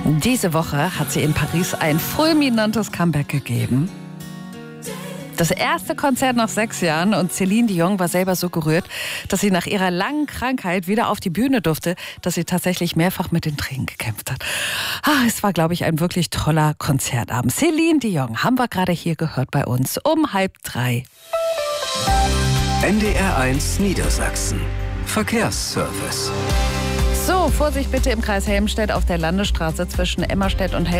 Diese Woche hat sie in Paris ein fulminantes Comeback gegeben. Das erste Konzert nach 6 Jahren und Céline Dion war selber so gerührt, dass sie nach ihrer langen Krankheit wieder auf die Bühne durfte, dass sie tatsächlich mehrfach mit den Tränen gekämpft hat. Es war, glaube ich, ein wirklich toller Konzertabend. Céline Dion haben wir gerade hier gehört bei uns um 2:30. NDR1 Niedersachsen. Verkehrsservice. So, Vorsicht bitte im Kreis Helmstedt auf der Landesstraße zwischen Emmerstedt und